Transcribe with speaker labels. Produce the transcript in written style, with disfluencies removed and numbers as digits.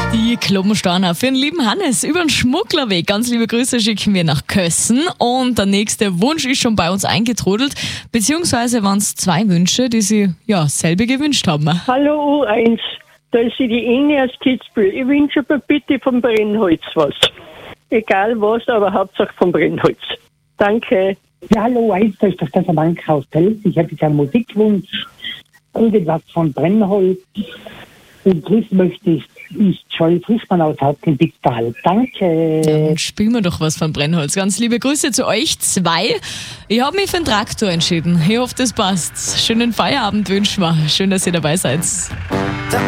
Speaker 1: Die Kloppensteiner für den lieben Hannes über den Schmugglerweg. Ganz liebe Grüße schicken wir nach Kössen. Und der nächste Wunsch ist schon bei uns eingetrudelt. Beziehungsweise waren es 2 Wünsche, die Sie selber gewünscht haben.
Speaker 2: Hallo U1, da ist die Inge aus Kitzbühel. Ich wünsche mir bitte vom Brennholz was. Egal was, aber Hauptsache vom Brennholz. Danke.
Speaker 3: Ja, hallo, da ist das Mank aus Pelz. Ich habe jetzt einen Musikwunsch, irgendwas von Brennholz. Und grüßen möchte ich Joel Frischmann aus Hauptgendicktal. Danke.
Speaker 1: Dann spielen wir doch was von Brennholz. Ganz liebe Grüße zu euch 2. Ich habe mich für einen Traktor entschieden. Ich hoffe, das passt. Schönen Feierabend wünschen wir. Schön, dass ihr dabei seid.